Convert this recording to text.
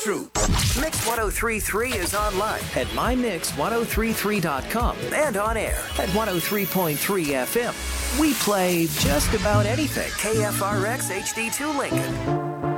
true. Mix 1033 is online at mymix1033.com and on air at 103.3 FM. We play just about anything. KFRX HD2 Lincoln.